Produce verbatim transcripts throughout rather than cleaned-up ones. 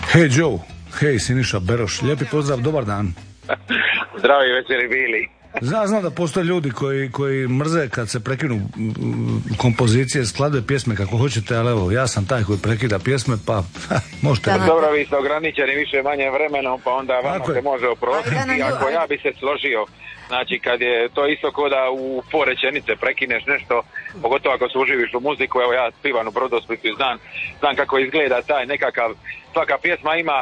Hej Joe, hej Siniša Beroš, lijepi pozdrav, dobar dan. Zdravi večeri bili. Zna, znam da postoje ljudi koji, koji mrze kad se prekinu kompozicije, skladbe pjesme kako hoćete, ali evo, ja sam taj koji prekida pjesme, pa ha, možete... Da, dobro, vi ste ograničeni više manje vremenom, pa onda vama se može oprostiti, ako ja bi se složio. Znači, kad je to isto ko da u po rečenice prekineš nešto, pogotovo ako se uživiš u muziku, evo ja spivam u Brodosplitu i znam, znam kako izgleda taj nekakav, svaka pjesma ima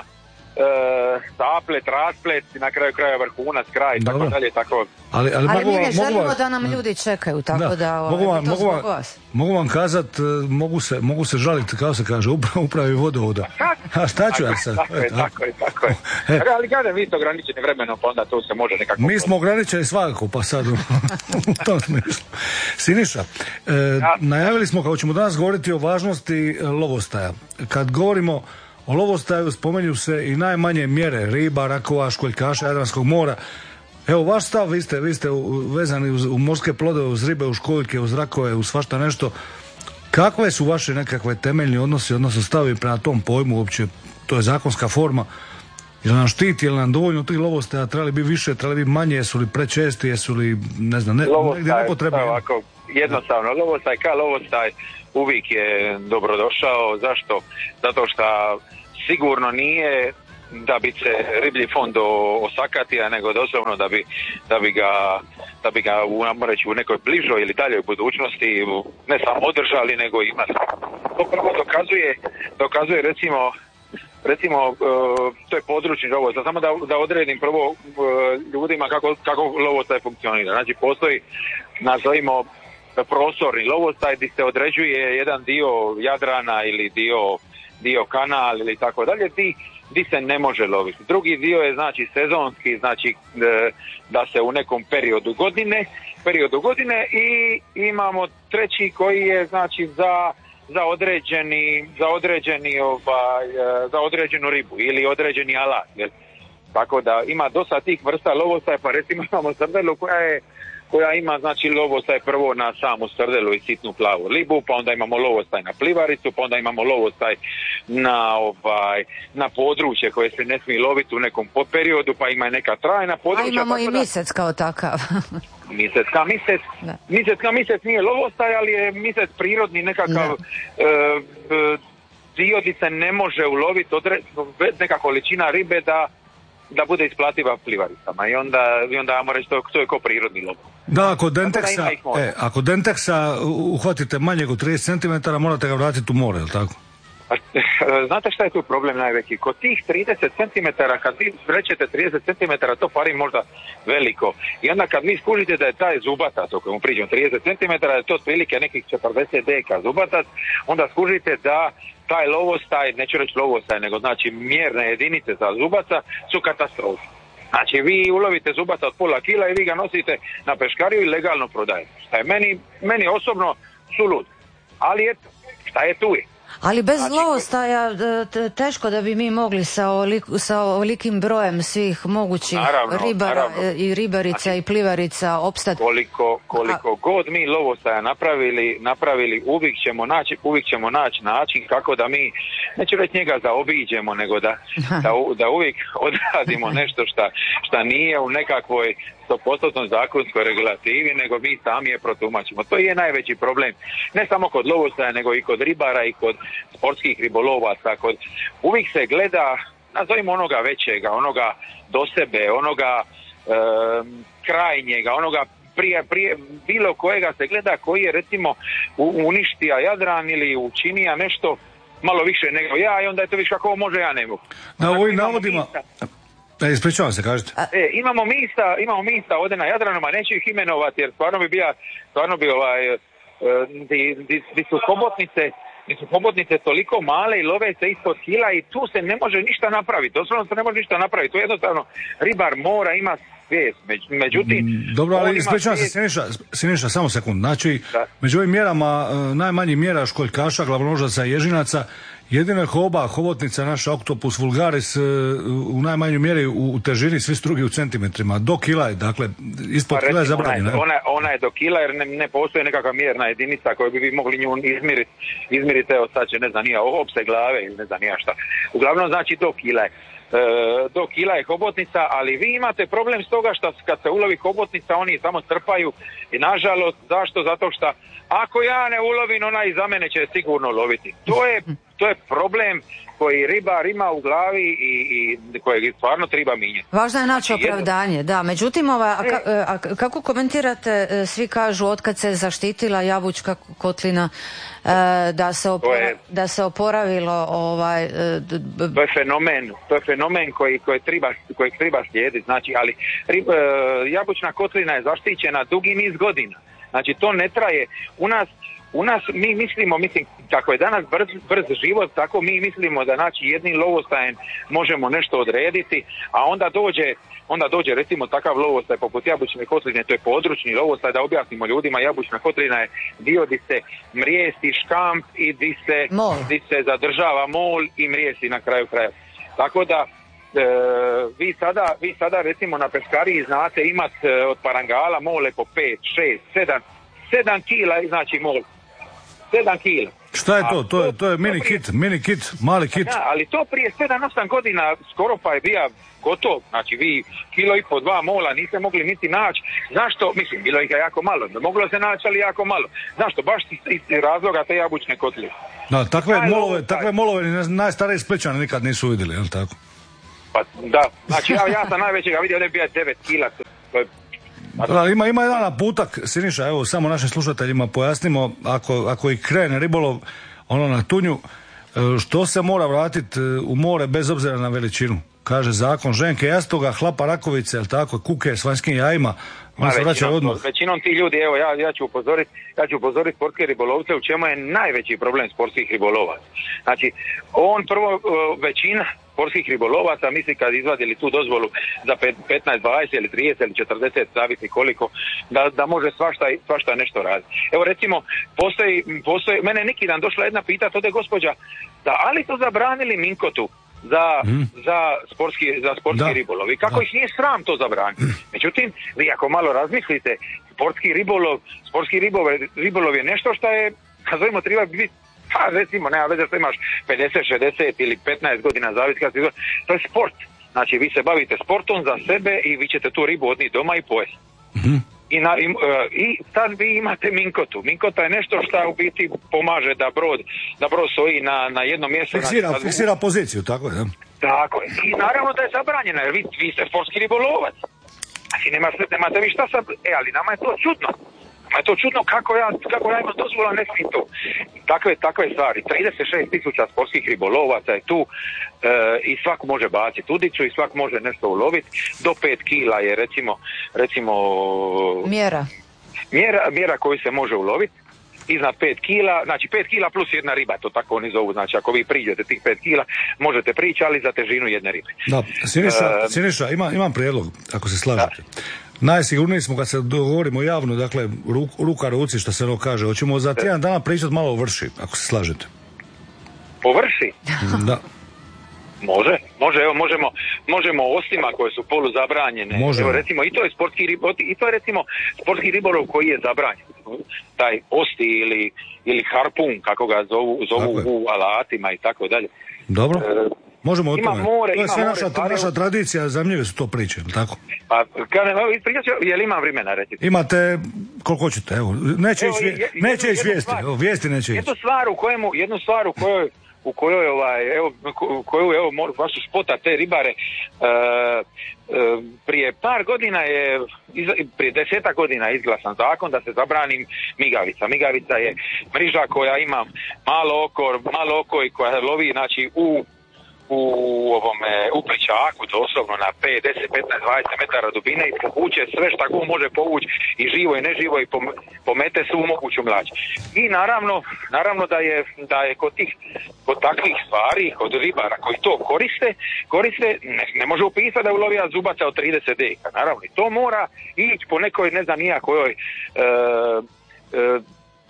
e, saplet, rasplet, na kraju kraja vrhunac, kraj, dobro. Tako dalje, tako... Ali, ali, ali mi ne želimo vas, da nam ljudi čekaju, tako da, da ovaj, mogu vam, to mogu vam, vas. Mogu vam kazat, mogu se, mogu se žaliti, kao se kaže, upravi, upravi vodovoda. A šta ću ja sad? Tako je, tako je, tako je. E. Ali kada vi ste ograničeni vremenom, pa onda to se može nekako... Mi smo ograničeni svakako, pa sad u tom smislu. Siniša, e, ja. najavili smo kako ćemo danas govoriti o važnosti lovostaja. Kad govorimo o lovostaju, spomenju se i najmanje mjere, riba, rakova, školjkaša, Jadranskog mora. Evo, vaš stav, vi ste, vi ste vezani uz, u morske plodove, uz ribe, uz školjke, uz rakove, uz svašta nešto. Kakve su vaše nekakve temeljni odnosi, odnosno stavi prema tom pojmu uopće? To je zakonska forma. Je li nam štiti, je li nam dovoljno tih lovostaja, trebali bi više, trebali bi manje, jesu li prečesti, jesu li, ne znam, ne, negdje nepotrebni? Ovako, jednostavno, lovostaj ka lovostaj uvijek je dobrodošao. Zašto? Zato što sigurno nije da bi se riblji fond osakatio, nego doslovno da bi, da bi ga, da bi ga u, reći, u nekoj bližoj ili daljoj budućnosti ne samo održali, nego imali. To prvo dokazuje, dokazuje recimo, recimo uh, to je područni lovostaj. Samo da, da odredim prvo uh, ljudima kako, kako lovostaj funkcionira. Znači postoji, nazovimo, prostorni lovostaj gdje se određuje jedan dio Jadrana ili dio, dio kanal ili tako dalje, ti gdje se ne može loviti. Drugi dio je znači sezonski, znači da se u nekom periodu godine, periodu godine i imamo treći koji je znači za, za određeni, za određeni ovaj, za određenu ribu ili određeni alat. Jel? Tako da ima dosta tih vrsta lovostaja, pa recimo imamo srdelu koja je koja ima znači lovostaj prvo na samu srdelu i sitnu plavu ribu, pa onda imamo lovostaj na plivaricu, pa onda imamo lovostaj na ovaj na područje koje se ne smije loviti u nekom periodu, pa ima neka trajna područja. A imamo i da... misec kao takav. Misec ka misec, misec ka misec nije lovostaj, ali je misec prirodni nekakav e, e, dio gdje se ne može uloviti odre... neka količina ribe da da bude isplativa plivaricama i onda, i onda ajmo reći to, to je ko prirodni lov. Da, ako denteksa, e, ako denteksa uhvatite manjeg od trideset centimetara, morate ga vratiti u more, je li tako? Znate šta je tu problem najveći? Kod tih trideset centimetara, kad vi vrećete trideset centimetara, to pari možda veliko. I onda kad mi skužite da je taj zubatac, o kojem priđemo, trideset centimetara, da je to otprilike nekih četrdeset deka zubatac, onda skužite da taj lovostaj, neću reći lovostaj, nego znači mjerne jedinice za zubaca su katastrofe. Znači vi ulovite zubaca od pola kila i vi ga nosite na peškariju i legalno prodajete. Šta je meni, meni osobno sulud. Ali eto, šta je tu je. Ali bez znači, lovostaja teško da bi mi mogli sa, olik, sa ovolikim brojem svih mogućih naravno, ribara naravno. i ribarica znači, i plivarica opstati. Koliko, koliko A... god mi lovostaja napravili, napravili uvijek ćemo naći, uvijek ćemo naći način kako da mi, neću reći njega zaobiđemo, nego da, da, da uvijek odradimo nešto šta, šta nije u nekakvoj sto posto zakonskoj regulativi, nego mi sami je protumačimo. To je najveći problem. Ne samo kod lovostaja, nego i kod ribara i kod sportskih ribolovaca. Kod... Uvijek se gleda, nazovimo onoga većega, onoga do sebe, onoga e, krajnjega, onoga prije, prije bilo kojega se gleda koji je recimo uništija Jadran ili učinija nešto malo više nego ja i onda je to viš kako može ja ne mogu. Na ovim navodima... Da, ispričavam se, kažete. E, imamo mista, imamo mista ovdje na Jadranu, ma neću ih imenovati jer stvarno bi bija, stvarno bi ovaj, di, di, di su hobotnice, di su hobotnice toliko male i love se ispod kila i tu se ne može ništa napraviti, doslovno se ne može ništa napraviti, to je jednostavno, ribar mora ima svijest, međutim... Dobro, ali ispričavam se, Siniša, Siniša, samo sekund, znači, da. Među ovim mjerama, najmanjih mjera školjkaša, glavonožaca i ježinaca jedino je hoba, hobotnica naša Octopus vulgaris u najmanjoj mjeri u težini, svi drugi u centimetrima. Do kila je, dakle, ispod kila je zabranjena. Ona, ona, ona je do kila jer ne, ne postoji nekakva mjerna jedinica koju bi vi mogli nju izmiriti. Izmiriti, evo sad će, ne znam, nija opse glave ili ne znam nija šta. Uglavnom znači do kila je. E, do kila je hobotnica, ali vi imate problem s toga što kad se ulovi hobotnica oni samo trpaju i nažalost, zašto? Zato što ako ja ne ulovim, ona iza mene će sigurno loviti. To je, to je problem koji ribar ima u glavi i, i kojeg stvarno treba mijenjati. Važno je naći opravdanje, da. Međutim, ova, a, a, a kako komentirate, svi kažu otkad se zaštitila jabučka kotlina, e, da, se opora, je, da se oporavilo ovaj... E, d, b... To je fenomen, to je fenomen koji, koji treba, koji treba slijediti. Znači, ali rib, e, jabučna kotlina je zaštićena dugi niz godina. Znači, to ne traje. U nas U nas mi mislimo, mislim, kako je danas brz, brz život, tako mi mislimo da znači jednim lovostajem možemo nešto odrediti, a onda dođe, onda dođe recimo takav lovostaj poput jabučne kotline, to je područni lovostaj, da objasnimo ljudima, jabučna kotlina je dio di se mrijesti škamp i di se, di se zadržava mol i mrijesti na kraju kraja. Tako da E, vi sada, vi sada recimo na peskariji znate imat e, od parangala mole po pet, šest, sedam, sedam kila, znači mol. sedam kila. Šta je to? To, to je, to je mini prije, kit, mini kit, mali kit. Da, ali to prije sedam osam godina skoro pa je bija gotov. Znači vi kilo i po dva mola niste mogli niti naći. Zašto? Mislim, bilo ih je jako malo. Moglo se naći, ali jako malo. Zašto? Baš iz razloga te jabučne kotline. Da, takve Aj, molove, ovo, takve molove najstariji Splićani nikad nisu vidjeli, je li tako? Pa da, znači ja, ja sam najvećega vidio da je bio devet kila. To je... Da, ima, ima jedan naputak, Siniša, evo samo našim slušateljima pojasnimo, ako, ako i krene ribolov ono na tunju, što se mora vratiti u more bez obzira na veličinu? Kaže zakon ženke jastoga, hlapa rakovice, jel tako, kuke s vanjskim jajima, on se vraća odmah. Većinom ti ljudi, evo ja, ja ću upozoriti, ja ću upozoriti sportske ribolovce u čemu je najveći problem sportskih ribolovaca. Znači, on prvo, većina sportskih ribolovaca misli kad izvadili tu dozvolu za petnaest, dvadeset ili trideset ili četrdeset, zavisi koliko, da, da može svašta, svašta nešto raditi. Evo recimo, postoji, postoji, mene neki dan došla jedna pitati, ode gospođa, da ali su zabranili minkotu za, mm. za sportski, za sportski ribolov. I kako da. ih nije sram to zabraniti. Međutim, vi ako malo razmislite, sportski ribolov, sportski ribolov, ribolov je nešto što je, nazovimo, treba biti, pa recimo, nema veze što imaš pedeset, šezdeset ili petnaest godina, zavisi kad si izgleda. To je sport. Znači, vi se bavite sportom za sebe i vi ćete tu ribu odniti doma i pojesti. Mm. I, na, i, i sad vi imate minkotu. Minkota je nešto što u biti pomaže da brod, da brod stoji na, na jednom mjestu. Fiksira, znači, fiksira poziciju, tako je. Tako je. I naravno da je zabranjena, jer vi, vi ste sportski ribolovac. Znači, nema, nemate vi šta sad, e, ali nama je to čudno. Nama je to čudno kako ja, kako ja imam dozvola, ne smijem to. Takve, takve stvari. trideset šest tisuća sportskih ribolovaca je tu e, i svak može baciti udicu i svak može nešto uloviti. Do pet kila je recimo, recimo mjera. Mjera, mjera koju se može uloviti. Iznad pet kila, znači pet kila plus jedna riba, to tako oni zovu, znači ako vi priđete tih pet kila, možete prići, ali za težinu jedne ribe. Da, Siniša, uh, Siniša ima, imam prijedlog, ako se slažete. Da. Najsigurniji smo kad se dogovorimo javno, dakle, ruk, ruka ruci, što se ono kaže, hoćemo za tjedan dana pričati malo o vrši, ako se slažete. O vrši? Da. Može, može, evo možemo, možemo o ostima koje su poluzabranjene. Možemo. Evo recimo i to je sportski ribolov, i to je recimo sportski ribolov koji je zabranjen. Taj osti ili, ili harpun, kako ga zovu, zovu u alatima i tako dalje. Dobro. E, možemo o tome. More, to je sve naša, more, naša tradicija, zanimljive su to priče, tako? Pa, kada ne ispričati, je li imam vremena reći? Imate koliko hoćete, evo. Neće evo, ići, neće ići vijesti, evo, vijesti neće ići. Jednu stvar u kojemu, jednu stvar u kojoj u kojoj ovaj evo u koju evo vašu spota te ribare e, e, prije par godina je iz, prije desetak godina je izglasan zakon da se zabrani migavica. Migavica je mriža koja ima malo oko, malo oko i koja lovi znači u u ovome u plićaku doslovno na pet, deset, petnaest, dvadeset metara dubine i povuče sve šta go može povući i živo i neživo i pomete svu moguću mlađ. I naravno, naravno da je da je kod tih kod takvih stvari, kod ribara koji to koriste, koriste ne, ne može upisati da je ulovija zubaca od trideset deka. Naravno, i to mora ići po nekoj ne znam nija kojoj e, e,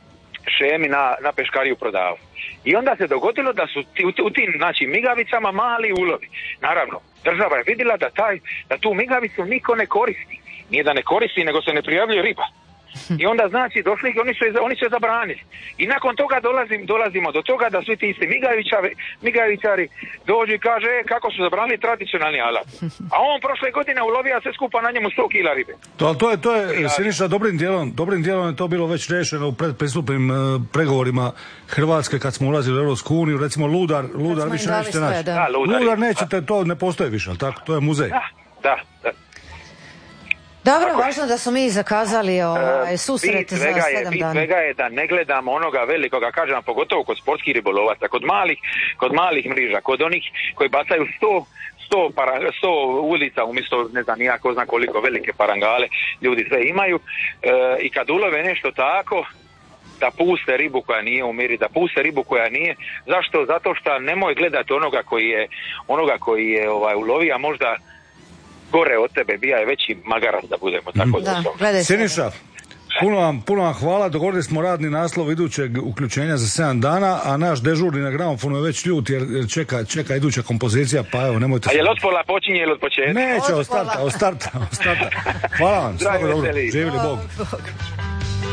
šemi na, na peškariju prodavao. I onda se dogodilo da su ti, u, u tim znači, migavicama mali ulovi. Naravno, država je vidjela da, taj, da tu migavicu niko ne koristi. Nije da ne koristi, nego se ne prijavljuje riba. I onda znači došli i oni su, oni su je zabranili. I nakon toga dolazim, dolazimo do toga da svi ti isti migavičari dođu i kaže e, kako su zabranili tradicionalni alat. A on prošle godine ulovija sve skupa na njemu sto kila ribe. To, to je, to je Siniša, dobrim dijelom, dobrim dijelom je to bilo već rešeno u predpristupnim uh, pregovorima Hrvatske kad smo ulazili u Europsku uniju, recimo ludar, ludar više nećete naći. Da. Da, ludar, ludar nećete, to ne postoji više, ali tako, to je muzej. Da, da, da. Dobro, tako, važno da smo mi zakazali ovaj, susret za sedam dana. Bit svega je da ne gledamo onoga velikoga, kažem, pogotovo kod sportskih ribolovaca, kod malih, kod malih mriža, kod onih koji bacaju sto, sto, para, sto ulica umjesto, ne znam, nijako zna koliko velike parangale ljudi sve imaju. E, I kad ulove nešto tako, da puste ribu koja nije u miri, da puste ribu koja nije. Zašto? Zato što nemoj gledati onoga koji je, onoga koji je ovaj, ulovi, a možda gore od tebe bija je veći magarac, da budemo tako da, da Siniša, puno vam, puno vam hvala, dogovorili smo radni naslov idućeg uključenja za sedam dana, a naš dežurni na gramofonu je već ljut jer čeka, čeka iduća kompozicija, pa evo, nemojte... A je li od pola počinje ili od početka? Neće, od starta, od starta, od starta. Hvala vam, svako dobro, živjeli Bog.